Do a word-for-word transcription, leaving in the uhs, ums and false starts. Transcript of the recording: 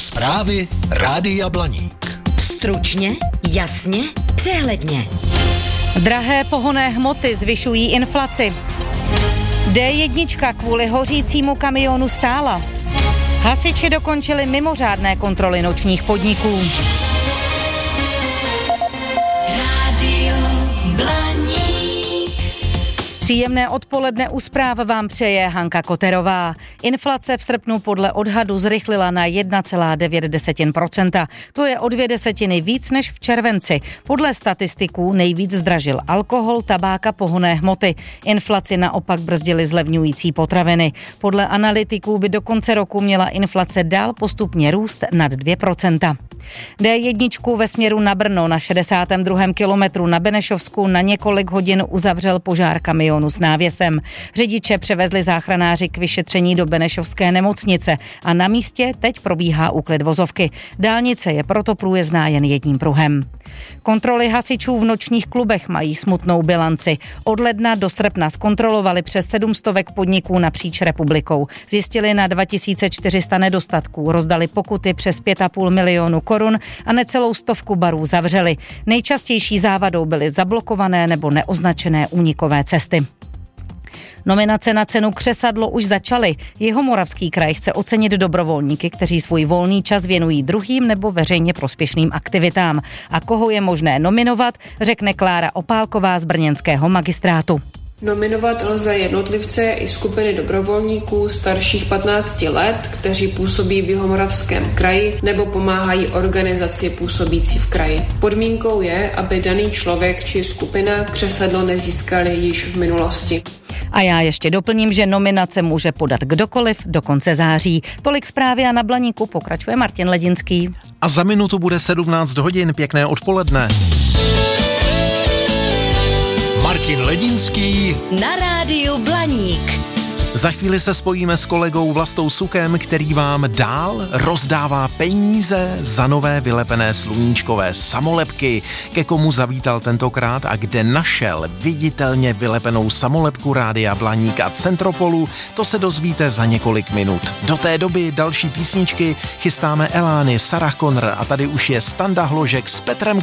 Zprávy Rádia Blaník. Stručně, jasně, přehledně. Drahé pohonné hmoty zvyšují inflaci. dé jedna kvůli hořícímu kamionu stála. Hasiči dokončili mimořádné kontroly nočních podniků. Rádio Blaník. Příjemné odpoledne u zpráv vám přeje Hanka Koterová. Inflace v srpnu podle odhadu zrychlila na jedna celá devět procenta. To je o dvě desetiny víc než v červenci. Podle statistiků nejvíc zdražil alkohol, tabák a pohonné hmoty. Inflaci naopak brzdily zlevňující potraviny. Podle analytiků by do konce roku měla inflace dál postupně růst nad dvě procenta. dé jedna ve směru na Brno na šedesátém druhém kilometru na Benešovsku na několik hodin uzavřel požár kamionu s návěsem. Řidiče převezli záchranáři k vyšetření do Benešovské nemocnice a na místě teď probíhá úklid vozovky. Dálnice je proto průjezdná jen jedním pruhem. Kontroly hasičů v nočních klubech mají smutnou bilanci. Od ledna do srpna zkontrolovali přes sedm stovek podniků napříč republikou. Zjistili na dva tisíce čtyři sta nedostatků, rozdali pokuty přes pět a půl milionu korun a necelou stovku barů zavřeli. Nejčastější závadou byly zablokované nebo neoznačené únikové cesty. Nominace na cenu Křesadlo už začaly. Jihomoravský kraj chce ocenit dobrovolníky, kteří svůj volný čas věnují druhým nebo veřejně prospěšným aktivitám. A koho je možné nominovat, řekne Klára Opálková z brněnského magistrátu. Nominovat lze jednotlivce i skupiny dobrovolníků starších patnácti let, kteří působí v Jihomoravském kraji nebo pomáhají organizaci působící v kraji. Podmínkou je, aby daný člověk či skupina křesadlo nezískali již v minulosti. A já ještě doplním, že nominace může podat kdokoliv do konce září. Tolik zprávy a na Blaníku pokračuje Martin Ledinský. A za minutu bude sedmnáct hodin, pěkné odpoledne. Martin Ledinský Na rádiu Blaník. Za chvíli se spojíme s kolegou Vlastou Sukem, který vám dál rozdává peníze za nové vylepené sluníčkové samolepky. Ke komu zavítal tentokrát a kde našel viditelně vylepenou samolepku Rádia Blaník a Centropolu, to se dozvíte za několik minut. Do té doby další písničky chystáme Elány, Sarah Connor a tady už je Standa Hložek s Petrem